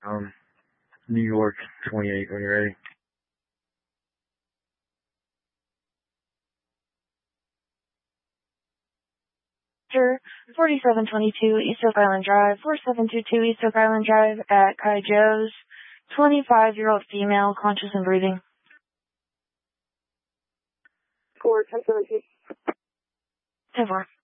New York 28 when you're ready. Sure. 4722 East Oak Island Drive, 4722 East Oak Island Drive at Kai Joe's. 25-year-old female, conscious and breathing. Score 10-17. 10-4.